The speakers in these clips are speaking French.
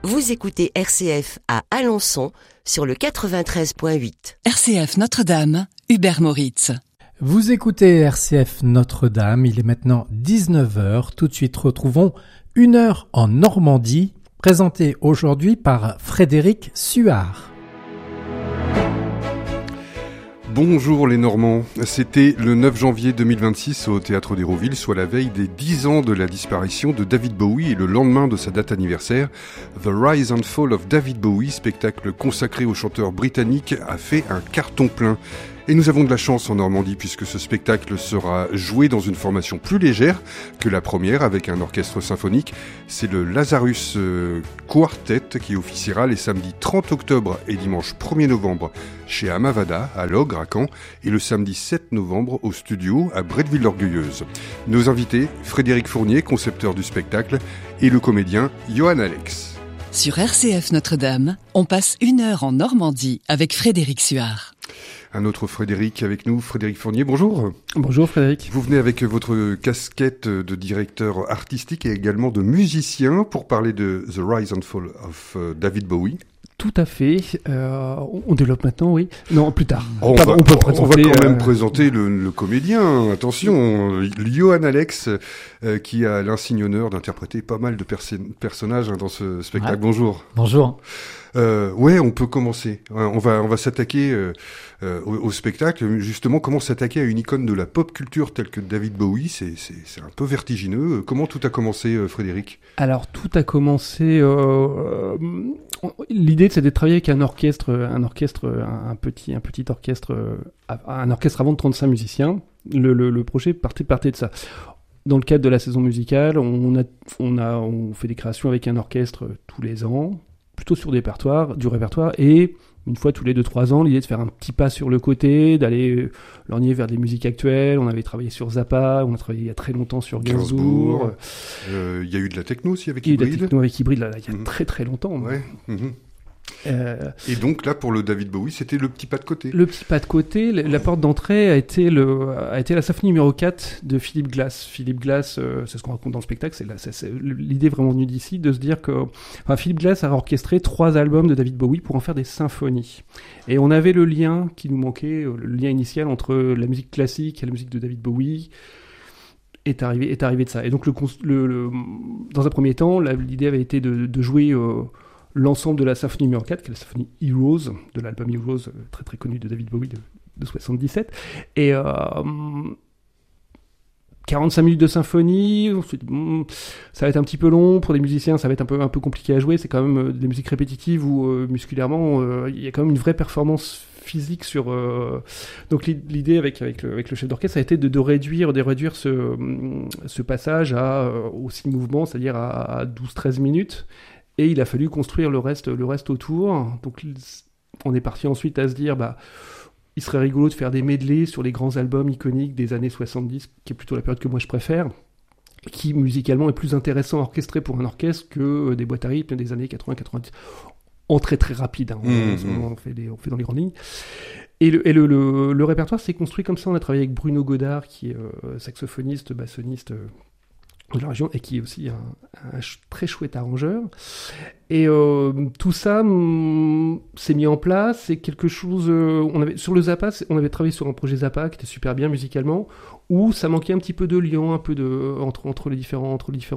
Vous écoutez RCF à Alençon sur le 93.8. RCF Notre-Dame, Hubert Moritz. Vous écoutez RCF Notre-Dame, il est maintenant 19h. Tout de suite, retrouvons Une heure en Normandie, présentée aujourd'hui par Frédéric Suard. Bonjour les Normands, c'était le 9 janvier 2026 au Théâtre d'Hérouville, soit la veille des 10 ans de la disparition de David Bowie et le lendemain de sa date anniversaire. The Rise and Fall of David Bowie, spectacle consacré au chanteur britannique, a fait un carton plein. Et nous avons de la chance en Normandie puisque ce spectacle sera joué dans une formation plus légère que la première avec un orchestre symphonique. C'est le Lazarus Quartet qui officiera les samedis 30 octobre et dimanche 1er novembre chez Amavada à Logres à Caen et le samedi 7 novembre au studio à Bretteville-l'Orgueilleuse. Nos invités, Frédéric Fournier, concepteur du spectacle, et le comédien Johan Alex. Sur RCF Notre-Dame, on passe une heure en Normandie avec Frédéric Suard. Un autre Frédéric avec nous, Frédéric Fournier, bonjour. Bonjour Frédéric. Vous venez avec votre casquette de directeur artistique et également de musicien pour parler de The Rise and Fall of David Bowie. Tout à fait. On développe maintenant, oui. Non, plus tard. On va quand même présenter le comédien. Attention, Johan Alex, qui a l'insigne honneur d'interpréter pas mal de personnages dans ce spectacle. Ouais. Bonjour. Bonjour. On peut commencer. On va s'attaquer au spectacle. Justement, comment s'attaquer à une icône de la pop culture telle que David Bowie, c'est un peu vertigineux. Comment tout a commencé, Frédéric ? Alors, tout a commencé... L'idée, c'était de travailler avec un orchestre, un petit orchestre, un orchestre avant de 35 musiciens. Le projet partait de ça. Dans le cadre de la saison musicale, on fait des créations avec un orchestre tous les ans, plutôt sur du répertoire, et une fois tous les 2-3 ans, l'idée de faire un petit pas sur le côté, d'aller lorgner vers des musiques actuelles. On avait travaillé sur Zappa, on a travaillé il y a très longtemps sur Gainsbourg. Il y a eu de la techno aussi avec Hybrid. Il y a eu de la techno avec Hybrid, là, il y a très très longtemps. Ouais. Et donc là, pour le David Bowie, c'était le petit pas de côté. Le petit pas de côté, la porte d'entrée a été la symphonie numéro 4 de Philip Glass. Philip Glass, c'est ce qu'on raconte dans le spectacle, c'est l'idée vraiment venue d'ici, de se dire que Philip Glass a orchestré 3 albums de David Bowie pour en faire des symphonies. Et on avait le lien qui nous manquait, le lien initial entre la musique classique et la musique de David Bowie. Est arrivé de ça. Et donc, dans un premier temps, l'idée avait été de jouer... l'ensemble de la symphonie numéro 4, qui est la symphonie Heroes, de l'album Heroes, très très connu de David Bowie de 77. Et 45 minutes de symphonie, on se dit, ça va être un petit peu long, pour des musiciens ça va être un peu compliqué à jouer, c'est quand même des musiques répétitives où musculairement il y a quand même une vraie performance physique sur... Donc l'idée avec le chef d'orchestre a été de réduire ce passage aux 6 mouvements, c'est-à-dire à 12-13 minutes. Et il a fallu construire le reste autour. Donc, on est parti ensuite à se dire, il serait rigolo de faire des medleys sur les grands albums iconiques des années 70, qui est plutôt la période que moi je préfère, qui musicalement est plus intéressant à orchestrer pour un orchestre que des boîtes à rythme des années 80-90. En très très rapide, en ce moment, on fait dans les grandes lignes. Et le répertoire s'est construit comme ça. On a travaillé avec Bruno Godard, qui est saxophoniste, bassoniste... de la région, et qui est aussi un très chouette arrangeur. Et tout ça s'est mis en place. C'est quelque chose... sur le Zappa, on avait travaillé sur un projet Zappa qui était super bien musicalement, où ça manquait un petit peu de lien, entre les différents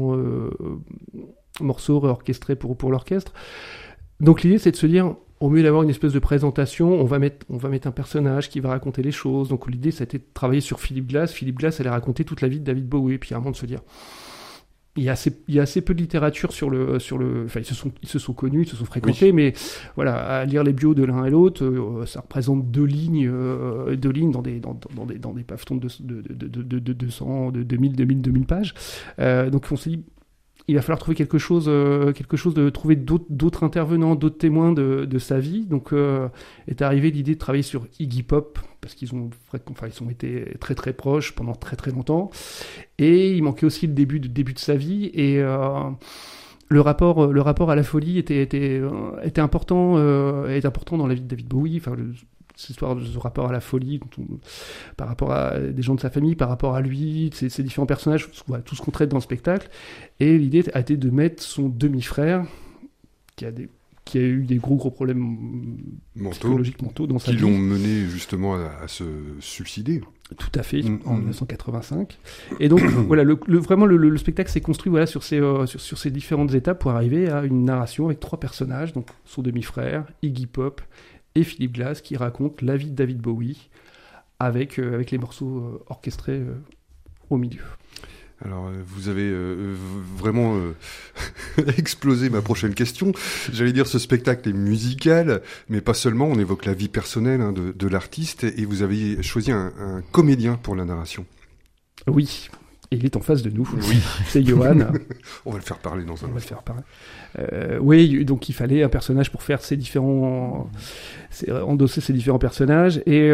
morceaux réorchestrés pour l'orchestre. Donc l'idée, c'est de se dire... Au mieux d'avoir une espèce de présentation, on va mettre un personnage qui va raconter les choses. Donc l'idée, ça a été de travailler sur Philip Glass. Philip Glass allait raconter toute la vie de David Bowie. Et puis à un moment de se dire, il y a assez peu de littérature sur le. Enfin, ils se sont connus, ils se sont fréquentés, oui. Mais voilà, à lire les bios de l'un et l'autre, ça représente 2 lignes dans des pavetons de 200, de 2000 pages. Donc on s'est dit. Il va falloir trouver quelque chose de trouver d'autres intervenants, d'autres témoins de sa vie. Donc est arrivée l'idée de travailler sur Iggy Pop parce qu'ils ont été très très proches pendant très très longtemps. Et il manquait aussi le début de sa vie et le rapport à la folie était important dans la vie de David Bowie. Enfin, cette histoire de ce rapport à la folie, par rapport à des gens de sa famille, par rapport à lui, ces différents personnages, tout ce qu'on traite dans le spectacle. Et l'idée a été de mettre son demi-frère, qui a eu des gros problèmes psychologiques mentaux dans sa vie. Qui l'ont mené justement à se suicider. Tout à fait, en 1985. Et donc, voilà, vraiment, le spectacle s'est construit sur ces différentes étapes pour arriver à une narration avec 3 personnages, donc son demi-frère, Iggy Pop et Philip Glass, qui racontent la vie de David Bowie avec les morceaux orchestrés au milieu. Alors, vous avez vraiment explosé ma prochaine question. J'allais dire, ce spectacle est musical, mais pas seulement. On évoque la vie personnelle de l'artiste, et vous avez choisi un comédien pour la narration. Oui, et il est en face de nous. Oui. C'est Johan. On va le faire parler dans un instant. On va le faire parler. Oui, donc il fallait un personnage pour faire endosser ces différents personnages. Et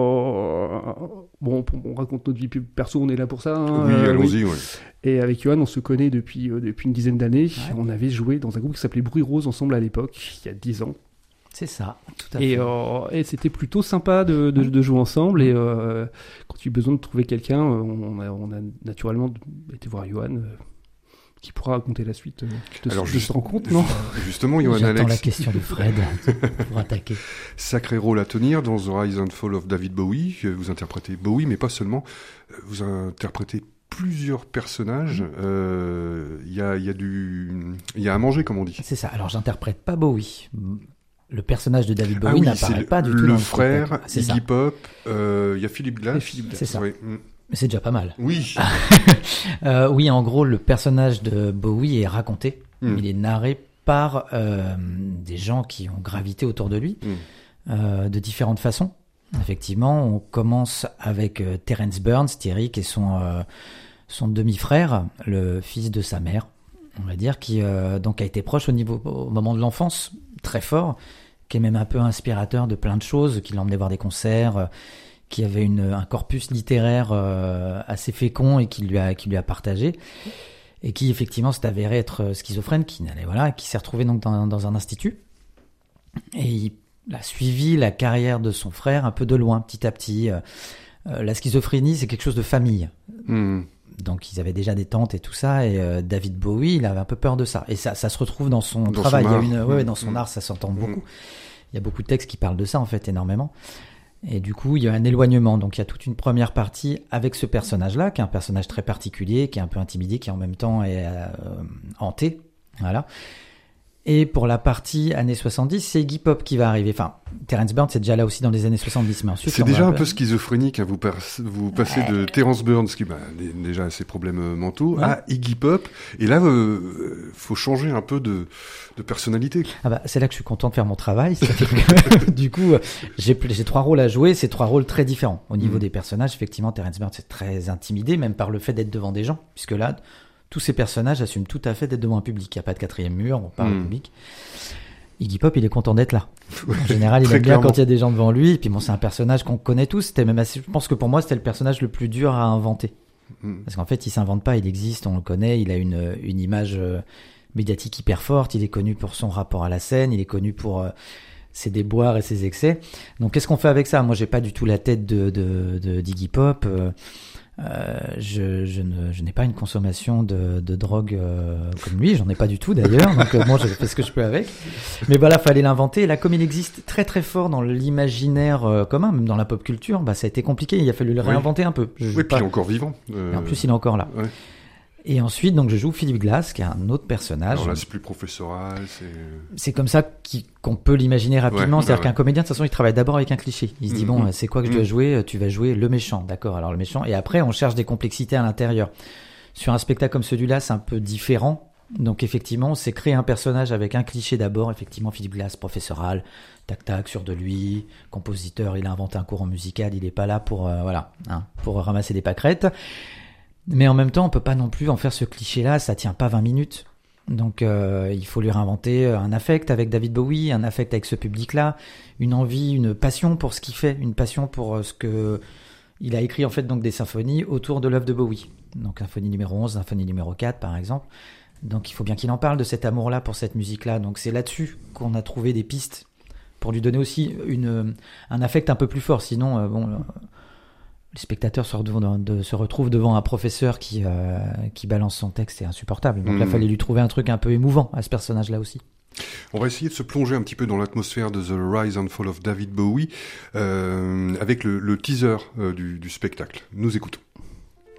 bon, on raconte notre vie perso, on est là pour ça. Hein, oui, allons-y. Oui. Et avec Johan, on se connaît depuis une dizaine d'années. Ouais. On avait joué dans un groupe qui s'appelait Bruit Rose ensemble à l'époque, il y a 10 ans. C'est ça, tout à fait. Et c'était plutôt sympa de jouer ensemble. Et quand tu as besoin de trouver quelqu'un, on a naturellement été voir Johan, qui pourra raconter la suite de cette rencontre, non ? Justement, Johan J'attends Alex. La question de Fred pour attaquer. Sacré rôle à tenir dans The Rise and Fall of David Bowie. Vous interprétez Bowie, mais pas seulement. Vous interprétez plusieurs personnages. Il y a à manger, comme on dit. C'est ça. Alors, j'interprète pas Bowie. Le personnage de David Bowie n'apparaît pas du tout dans le frère, Iggy Pop, il y a Philip Glass. C'est ça. Oui. Mais c'est déjà pas mal. Oui. Oui, en gros, le personnage de Bowie est raconté. Il est narré par des gens qui ont gravité autour de lui de différentes façons. Effectivement, on commence avec Terence Burns, Thierry, qui est son demi-frère, le fils de sa mère, on va dire, qui donc a été proche au moment de l'enfance, très fort, qui est même un peu inspirateur de plein de choses, qui l'emmenait voir des concerts, qui avait un corpus littéraire assez fécond et qui lui a partagé, et qui effectivement s'est avéré être schizophrène, qui s'est retrouvé donc dans un institut, et il a suivi la carrière de son frère un peu de loin, petit à petit. La schizophrénie, c'est quelque chose de famille. Donc ils avaient déjà des tantes et tout ça, et David Bowie, il avait un peu peur de ça, et ça se retrouve dans son travail. Dans son art, ça s'entend beaucoup. Il y a beaucoup de textes qui parlent de ça, en fait, énormément. Et du coup, il y a un éloignement. Donc il y a toute une première partie avec ce personnage-là, qui est un personnage très particulier, qui est un peu intimidé, qui en même temps est hanté. Voilà. Et pour la partie années 70, c'est Iggy Pop qui va arriver. Enfin, Terence Burns, c'est déjà là aussi dans les années 70. Mais ensuite, c'est déjà un peu schizophrénique. Vous passez de Terence Burns, qui déjà a ses problèmes mentaux, à Iggy Pop. Et là, faut changer un peu de personnalité. C'est là que je suis content de faire mon travail. Du coup, j'ai 3 rôles à jouer. C'est 3 rôles très différents. Au niveau des personnages, effectivement, Terence Burns est très intimidé, même par le fait d'être devant des gens. Puisque là, tous ces personnages assument tout à fait d'être devant un public. Il n'y a pas de 4e mur, on parle au public. Iggy Pop, il est content d'être là. En général, il aime bien quand il y a des gens devant lui. Et puis bon, c'est un personnage qu'on connaît tous. Je pense que pour moi, c'était le personnage le plus dur à inventer. Parce qu'en fait, il s'invente pas, il existe, on le connaît. Il a une image médiatique hyper forte. Il est connu pour son rapport à la scène. Il est connu pour ses déboires et ses excès. Donc, qu'est-ce qu'on fait avec ça ? Moi, j'ai pas du tout la tête d'Iggy Pop. Je n'ai pas une consommation de drogue comme lui, j'en ai pas du tout d'ailleurs, donc moi je fais ce que je peux avec. Mais voilà, fallait l'inventer. Et là, comme il existe très très fort dans l'imaginaire commun, même dans la pop culture, ça a été compliqué. Il a fallu le réinventer un peu. Puis il est encore vivant. Et en plus, il est encore là. Ouais. Et ensuite, donc, je joue Philip Glass, qui est un autre personnage. Alors là, c'est plus professoral. C'est comme ça qu'on peut l'imaginer rapidement. C'est-à-dire qu'un comédien, de toute façon, il travaille d'abord avec un cliché. Il se dit, bon, c'est quoi que je dois jouer ? Tu vas jouer le méchant. D'accord, alors le méchant. Et après, on cherche des complexités à l'intérieur. Sur un spectacle comme celui-là, c'est un peu différent. Donc, effectivement, on s'est créé un personnage avec un cliché d'abord. Effectivement, Philip Glass, professoral, tac-tac, sûr de lui, compositeur. Il a inventé un courant musical. Il n'est pas là pour ramasser des pâquerettes. Mais en même temps, on peut pas non plus en faire ce cliché-là, ça tient pas 20 minutes. Donc il faut lui réinventer un affect avec David Bowie, un affect avec ce public-là, une envie, une passion pour ce qu'il fait, une passion pour ce que il a écrit en fait, donc des symphonies autour de l'œuvre de Bowie. Donc symphonie numéro 11, symphonie numéro 4 par exemple. Donc il faut bien qu'il en parle de cet amour-là pour cette musique-là. Donc c'est là-dessus qu'on a trouvé des pistes pour lui donner aussi un affect un peu plus fort. Sinon les spectateurs se retrouvent devant un professeur qui balance son texte, c'est insupportable. Donc là, il fallait lui trouver un truc un peu émouvant à ce personnage-là aussi. On va essayer de se plonger un petit peu dans l'atmosphère de The Rise and Fall of David Bowie avec le teaser du spectacle. Nous écoutons.